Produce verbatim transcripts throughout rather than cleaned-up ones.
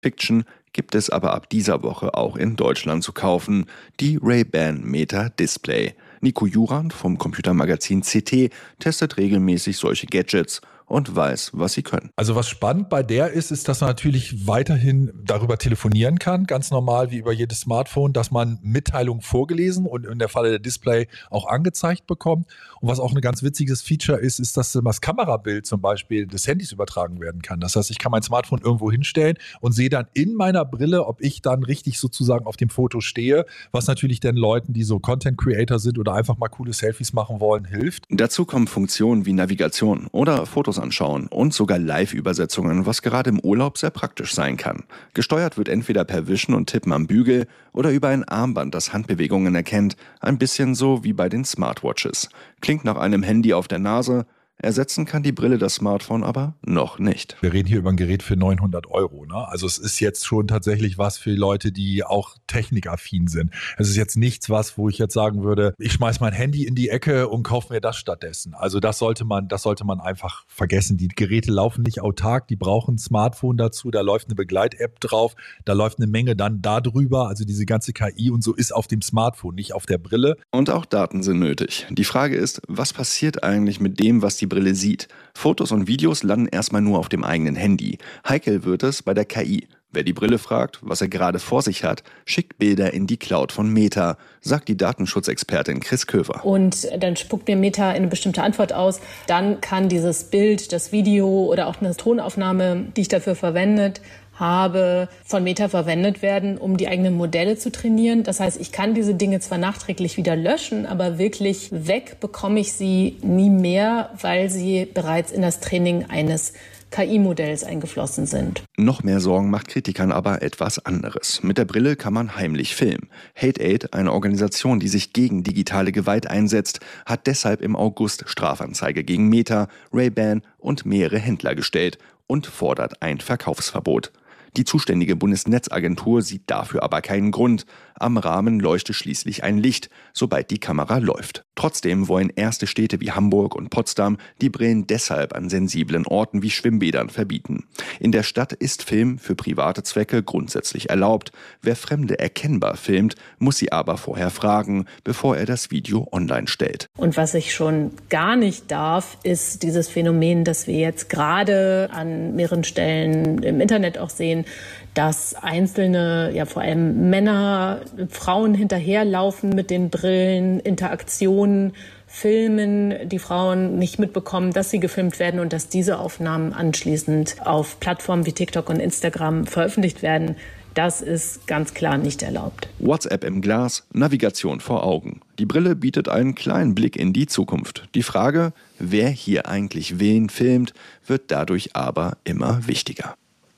Fiction gibt es aber ab dieser Woche auch in Deutschland zu kaufen, die Ray-Ban Meta Display. Nico Jurand vom Computermagazin C T testet regelmäßig solche Gadgets und weiß, was sie können. Also was spannend bei der ist, ist, dass man natürlich weiterhin darüber telefonieren kann, ganz normal wie über jedes Smartphone, dass man Mitteilungen vorgelesen und in der Falle der Display auch angezeigt bekommt. Und was auch ein ganz witziges Feature ist, ist, dass das Kamerabild zum Beispiel des Handys übertragen werden kann. Das heißt, ich kann mein Smartphone irgendwo hinstellen und sehe dann in meiner Brille, ob ich dann richtig sozusagen auf dem Foto stehe, was natürlich den Leuten, die so Content Creator sind oder einfach mal coole Selfies machen wollen, hilft. Dazu kommen Funktionen wie Navigation oder Fotos anschauen und sogar Live-Übersetzungen, was gerade im Urlaub sehr praktisch sein kann. Gesteuert wird entweder per Wischen und Tippen am Bügel oder über ein Armband, das Handbewegungen erkennt, ein bisschen so wie bei den Smartwatches. Klingt nach einem Handy auf der Nase. Ersetzen kann die Brille das Smartphone aber noch nicht. Wir reden hier über ein Gerät für neunhundert Euro. Ne? Also es ist jetzt schon tatsächlich was für Leute, die auch technikaffin sind. Es ist jetzt nichts was, wo ich jetzt sagen würde, ich schmeiß mein Handy in die Ecke und kaufe mir das stattdessen. Also das sollte man, das sollte man einfach vergessen. Die Geräte laufen nicht autark, die brauchen ein Smartphone dazu, da läuft eine Begleit-App drauf, da läuft eine Menge dann darüber. Also diese ganze K I und so ist auf dem Smartphone, nicht auf der Brille. Und auch Daten sind nötig. Die Frage ist, was passiert eigentlich mit dem, was die Brille sieht? Fotos und Videos landen erstmal nur auf dem eigenen Handy. Heikel wird es bei der K I. Wer die Brille fragt, was er gerade vor sich hat, schickt Bilder in die Cloud von Meta, sagt die Datenschutzexpertin Chris Köver. Und dann spuckt mir Meta eine bestimmte Antwort aus. Dann kann dieses Bild, das Video oder auch eine Tonaufnahme, die ich dafür verwendet habe, von Meta verwendet werden, um die eigenen Modelle zu trainieren. Das heißt, ich kann diese Dinge zwar nachträglich wieder löschen, aber wirklich weg bekomme ich sie nie mehr, weil sie bereits in das Training eines K I-Modells eingeflossen sind. Noch mehr Sorgen macht Kritikern aber etwas anderes. Mit der Brille kann man heimlich filmen. Hate Aid, eine Organisation, die sich gegen digitale Gewalt einsetzt, hat deshalb im August Strafanzeige gegen Meta, Ray-Ban und mehrere Händler gestellt und fordert ein Verkaufsverbot. Die zuständige Bundesnetzagentur sieht dafür aber keinen Grund. Am Rahmen leuchtet schließlich ein Licht, sobald die Kamera läuft. Trotzdem wollen erste Städte wie Hamburg und Potsdam die Brillen deshalb an sensiblen Orten wie Schwimmbädern verbieten. In der Stadt ist Film für private Zwecke grundsätzlich erlaubt. Wer Fremde erkennbar filmt, muss sie aber vorher fragen, bevor er das Video online stellt. Und was ich schon gar nicht darf, ist dieses Phänomen, das wir jetzt gerade an mehreren Stellen im Internet auch sehen, dass einzelne, ja vor allem Männer, Frauen hinterherlaufen mit den Brillen, Interaktionen filmen, die Frauen nicht mitbekommen, dass sie gefilmt werden und dass diese Aufnahmen anschließend auf Plattformen wie TikTok und Instagram veröffentlicht werden. Das ist ganz klar nicht erlaubt. WhatsApp im Glas, Navigation vor Augen. Die Brille bietet einen kleinen Blick in die Zukunft. Die Frage, wer hier eigentlich wen filmt, wird dadurch aber immer wichtiger.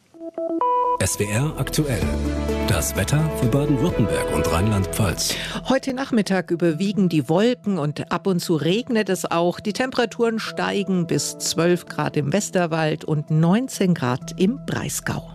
S W R aktuell. Das Wetter für Baden-Württemberg und Rheinland-Pfalz. Heute Nachmittag überwiegen die Wolken und ab und zu regnet es auch. Die Temperaturen steigen bis zwölf Grad im Westerwald und neunzehn Grad im Breisgau.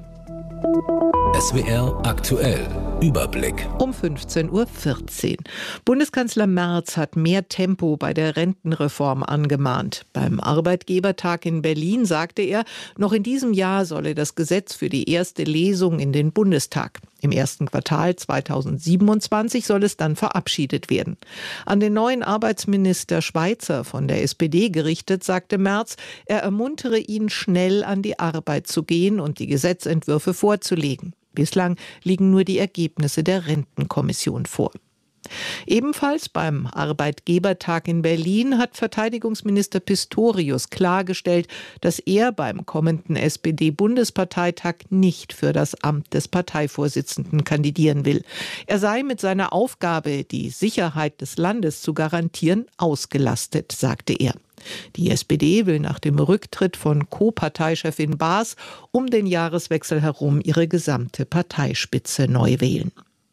S W R aktuell. Überblick. Um fünfzehn Uhr vierzehn. Bundeskanzler Merz hat mehr Tempo bei der Rentenreform angemahnt. Beim Arbeitgebertag in Berlin sagte er, noch in diesem Jahr solle das Gesetz für die erste Lesung in den Bundestag. Im ersten Quartal zweitausendsiebenundzwanzig soll es dann verabschiedet werden. An den neuen Arbeitsminister Schweizer von der S P D gerichtet, sagte Merz, er ermuntere ihn, schnell an die Arbeit zu gehen und die Gesetzentwürfe vorzulegen. Bislang liegen nur die Ergebnisse der Rentenkommission vor. Ebenfalls beim Arbeitgebertag in Berlin hat Verteidigungsminister Pistorius klargestellt, dass er beim kommenden S P D-Bundesparteitag nicht für das Amt des Parteivorsitzenden kandidieren will. Er sei mit seiner Aufgabe, die Sicherheit des Landes zu garantieren, ausgelastet, sagte er. Die S P D will nach dem Rücktritt von Co-Parteichefin Baas um den Jahreswechsel herum ihre gesamte Parteispitze neu wählen.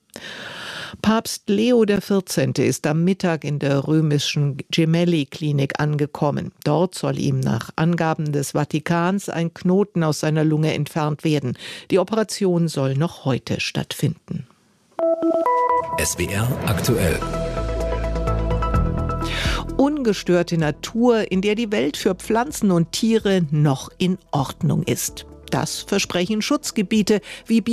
Papst Leo der vierzehnte ist am Mittag in der römischen Gemelli-Klinik angekommen. Dort soll ihm nach Angaben des Vatikans ein Knoten aus seiner Lunge entfernt werden. Die Operation soll noch heute stattfinden. S W R aktuell. Ungestörte Natur, in der die Welt für Pflanzen und Tiere noch in Ordnung ist. Das versprechen Schutzgebiete wie